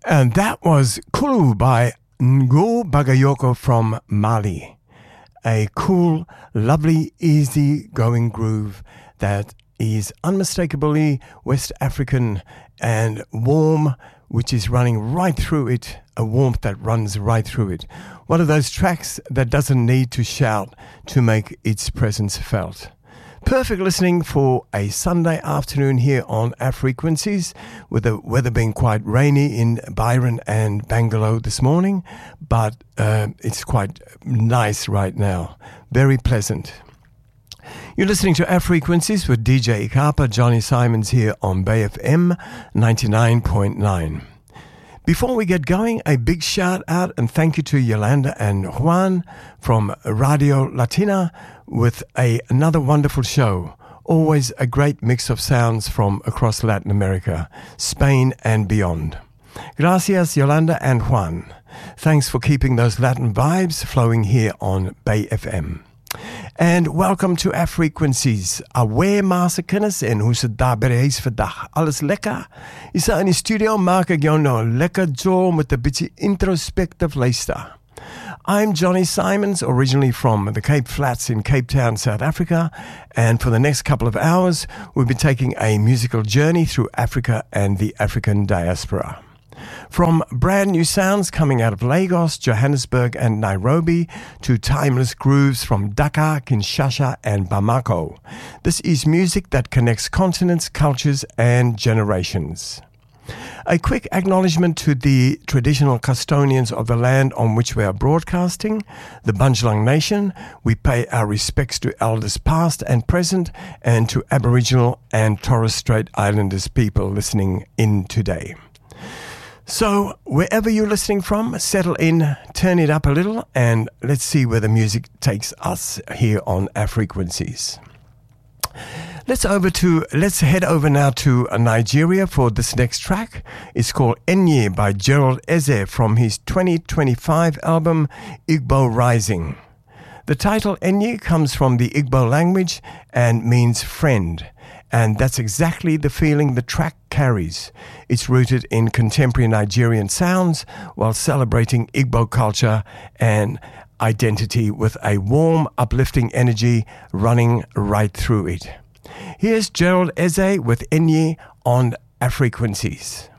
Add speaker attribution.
Speaker 1: And that was Kulu by Ngo Bagayoko from Mali. A cool, lovely, easy-going groove that is unmistakably West African and warm, which is running right through it, a warmth that runs right through it. One of those tracks that doesn't need to shout to make its presence felt. Perfect listening for a Sunday afternoon here on our frequencies, with the weather being quite rainy in Byron and Bangalore this morning, but it's quite nice right now. Very pleasant. You're listening to our frequencies with DJ Ikapa, Johnny Simons here on Bay FM 99.9. Before we get going, a big shout out and thank you to Yolanda and Juan from Radio Latina with another wonderful show. Always a great mix of sounds from across Latin America, Spain and beyond. Gracias, Yolanda and Juan. Thanks for keeping those Latin vibes flowing here on Bay FM. And welcome to our frequencies. Away maasikennis en hoe se daar by die huis vandag. Alles lekker? Is in die studio maak ek jou nou lekker jaw met 'n bietjie introspective luister. I'm Johnny Simons, originally from the Cape Flats in Cape Town, South Africa, and for the next couple of hours we'll be taking a musical journey through Africa and the African diaspora. From brand new sounds coming out of Lagos, Johannesburg and Nairobi to timeless grooves from Dakar, Kinshasa and Bamako. This is music that connects continents, cultures and generations. A quick acknowledgement to the traditional custodians of the land on which we are broadcasting, the Bundjalung Nation. We pay our respects to elders past and present and to Aboriginal and Torres Strait Islanders people listening in today. So, wherever you're listening from, settle in, turn it up a little, and let's see where the music takes us here on our frequencies. Let's head over now to Nigeria for this next track. It's called Enye by Gerald Eze from his 2025 album Igbo Rising. The title Enye comes from the Igbo language and means friend. And that's exactly the feeling the track carries. It's rooted in contemporary Nigerian sounds while celebrating Igbo culture and identity with a warm, uplifting energy running right through it. Here's Gerald Eze with Enye on our frequencies.